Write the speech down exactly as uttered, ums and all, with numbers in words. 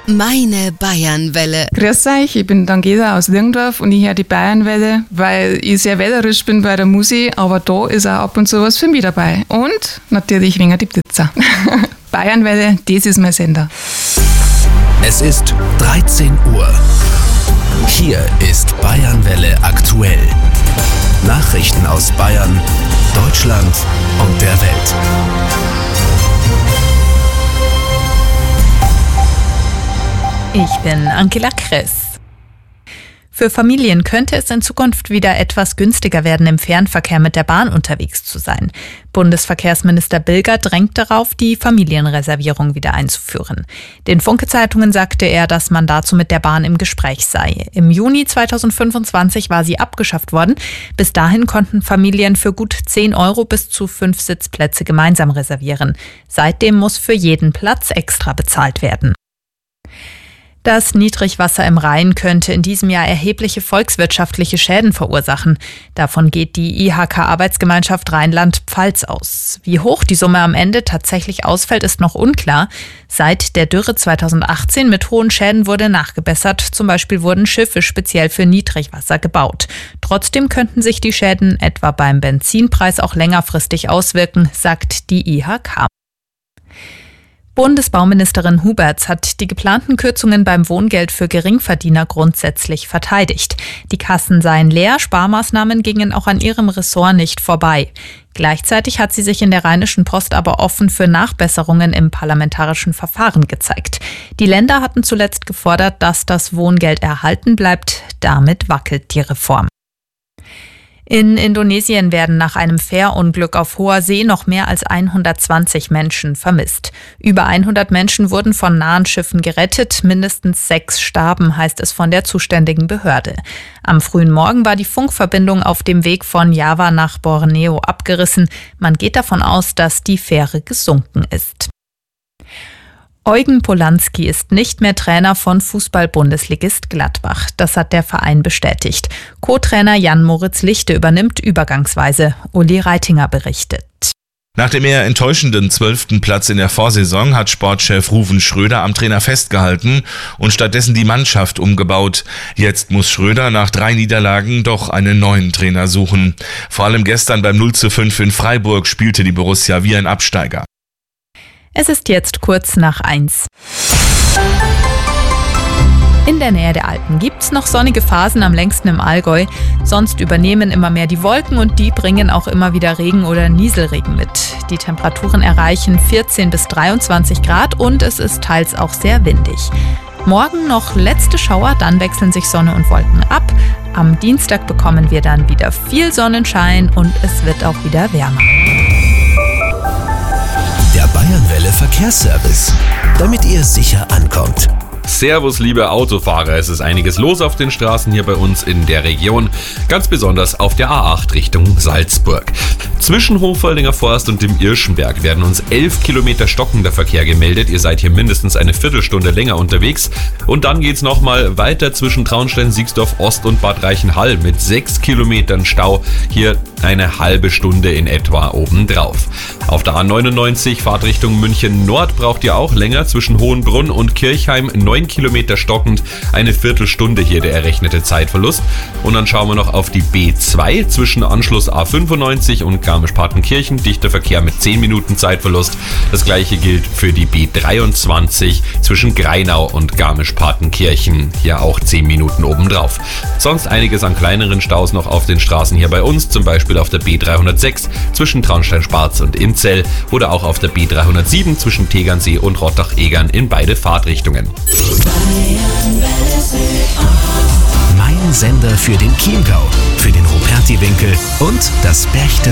Meine Bayernwelle. Grüß euch, ich bin Dangela aus Lirgendorf und ich höre die Bayernwelle, weil ich sehr wählerisch bin bei der Musik, aber da ist auch ab und zu was für mich dabei. Und natürlich wegen die Blitzer. Bayernwelle, das ist mein Sender. Es ist dreizehn Uhr. Hier ist Bayernwelle aktuell. Nachrichten aus Bayern, Deutschland und der Welt. Ich bin Angela Kress. Für Familien könnte es in Zukunft wieder etwas günstiger werden, im Fernverkehr mit der Bahn unterwegs zu sein. Bundesverkehrsminister Bilger drängt darauf, die Familienreservierung wieder einzuführen. Den Funke-Zeitungen sagte er, dass man dazu mit der Bahn im Gespräch sei. Im Juni zweitausendfünfundzwanzig war sie abgeschafft worden. Bis dahin konnten Familien für gut zehn Euro bis zu fünf Sitzplätze gemeinsam reservieren. Seitdem muss für jeden Platz extra bezahlt werden. Das Niedrigwasser im Rhein könnte in diesem Jahr erhebliche volkswirtschaftliche Schäden verursachen. Davon geht die I H K-Arbeitsgemeinschaft Rheinland-Pfalz aus. Wie hoch die Summe am Ende tatsächlich ausfällt, ist noch unklar. Seit der Dürre zweitausendachtzehn mit hohen Schäden wurde nachgebessert. Zum Beispiel wurden Schiffe speziell für Niedrigwasser gebaut. Trotzdem könnten sich die Schäden etwa beim Benzinpreis auch längerfristig auswirken, sagt die I H K. Bundesbauministerin Huberts hat die geplanten Kürzungen beim Wohngeld für Geringverdiener grundsätzlich verteidigt. Die Kassen seien leer, Sparmaßnahmen gingen auch an ihrem Ressort nicht vorbei. Gleichzeitig hat sie sich in der Rheinischen Post aber offen für Nachbesserungen im parlamentarischen Verfahren gezeigt. Die Länder hatten zuletzt gefordert, dass das Wohngeld erhalten bleibt. Damit wackelt die Reform. In Indonesien werden nach einem Fährunglück auf hoher See noch mehr als hundertzwanzig Menschen vermisst. Über hundert Menschen wurden von nahen Schiffen gerettet, mindestens sechs starben, heißt es von der zuständigen Behörde. Am frühen Morgen war die Funkverbindung auf dem Weg von Java nach Borneo abgerissen. Man geht davon aus, dass die Fähre gesunken ist. Eugen Polanski ist nicht mehr Trainer von Fußball-Bundesligist Gladbach. Das hat der Verein bestätigt. Co-Trainer Jan-Moritz Lichte übernimmt übergangsweise. Uli Reitinger berichtet. Nach dem eher enttäuschenden zwölften Platz in der Vorsaison hat Sportchef Ruven Schröder am Trainer festgehalten und stattdessen die Mannschaft umgebaut. Jetzt muss Schröder nach drei Niederlagen doch einen neuen Trainer suchen. Vor allem gestern beim null zu fünf in Freiburg spielte die Borussia wie ein Absteiger. Es ist jetzt kurz nach eins. In der Nähe der Alpen gibt's noch sonnige Phasen, am längsten im Allgäu. Sonst übernehmen immer mehr die Wolken und die bringen auch immer wieder Regen oder Nieselregen mit. Die Temperaturen erreichen vierzehn bis dreiundzwanzig Grad und es ist teils auch sehr windig. Morgen noch letzte Schauer, dann wechseln sich Sonne und Wolken ab. Am Dienstag bekommen wir dann wieder viel Sonnenschein und es wird auch wieder wärmer. Der Bayernwelle Verkehrsservice, damit ihr sicher ankommt. Servus, liebe Autofahrer, es ist einiges los auf den Straßen hier bei uns in der Region, ganz besonders auf der A acht Richtung Salzburg. Zwischen Hochwaldinger Forst und dem Irschenberg werden uns elf Kilometer stockender Verkehr gemeldet. Ihr seid hier mindestens eine Viertelstunde länger unterwegs. Und dann geht's nochmal weiter zwischen Traunstein, Siegsdorf Ost und Bad Reichenhall mit sechs Kilometern Stau. Hier eine halbe Stunde in etwa obendrauf. Auf der A neunundneunzig Fahrtrichtung München Nord braucht ihr auch länger zwischen Hohenbrunn und Kirchheim. neun Kilometer stockend, eine Viertelstunde hier der errechnete Zeitverlust. Und dann schauen wir noch auf die B zwei zwischen Anschluss A fünfundneunzig und Garmisch-Partenkirchen. Dichter Verkehr mit zehn Minuten Zeitverlust. Das gleiche gilt für die B dreiundzwanzig zwischen Greinau und Garmisch-Partenkirchen. Hier auch zehn Minuten obendrauf. Sonst einiges an kleineren Staus noch auf den Straßen hier bei uns. Zum Beispiel auf der B dreihundertsechs zwischen Traunstein-Sparz und Inzell oder auch auf der B dreihundertsieben zwischen Tegernsee und Rottach-Egern in beide Fahrtrichtungen. Mein Sender für den Chiemgau, für den Ruperti-Winkel und das Berchtesgadener